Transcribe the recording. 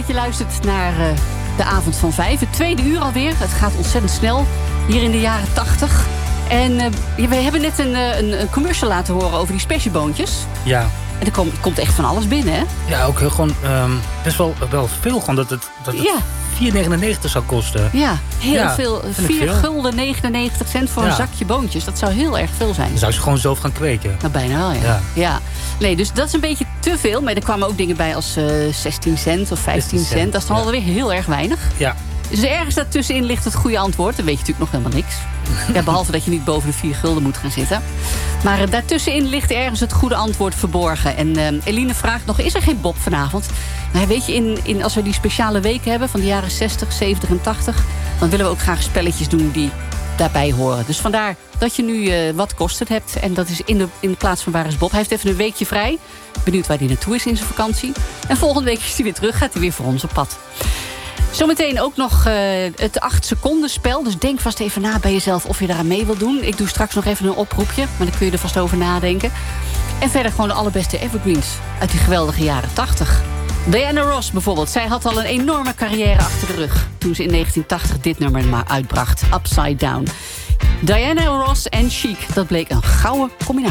je luistert naar de avond van 5. Het tweede uur alweer. Het gaat ontzettend snel hier in de jaren 80. En we hebben net een commercial laten horen over die spessieboontjes. Ja. En er komt echt van alles binnen, hè? Ja, ook gewoon best wel veel. Gewoon dat het €4,99 zou kosten. Ja, heel veel. €4,99 voor een zakje boontjes. Dat zou heel erg veel zijn. Dan zou je gewoon zelf gaan kweken. Nou, bijna wel, ja. Nee, dus dat is een beetje te veel. Maar er kwamen ook dingen bij als 16 cent of 15 cent. Dat is dan alweer heel erg weinig. Ja. Dus ergens daartussenin ligt het goede antwoord. Dan weet je natuurlijk nog helemaal niks. Ja, behalve dat je niet boven de 4 gulden moet gaan zitten. Maar daartussenin ligt ergens het goede antwoord verborgen. En Eline vraagt nog, is er geen Bob vanavond? Nou, weet je, als we die speciale weken hebben van de jaren 60, 70 en 80... dan willen we ook graag spelletjes doen die daarbij horen. Dus vandaar dat je nu wat kost het hebt. En dat is in plaats van Waar is Bob. Hij heeft even een weekje vrij. Benieuwd waar hij naartoe is in zijn vakantie. En volgende week is hij weer terug. Gaat hij weer voor ons op pad. Zometeen ook nog het 8 seconden spel. Dus denk vast even na bij jezelf of je daaraan mee wilt doen. Ik doe straks nog even een oproepje. Maar dan kun je er vast over nadenken. En verder gewoon de allerbeste evergreens uit die geweldige jaren 80. Diana Ross bijvoorbeeld. Zij had al een enorme carrière achter de rug toen ze in 1980 dit nummer maar uitbracht. Upside Down. Diana Ross en Chic. Dat bleek een gouden combinatie.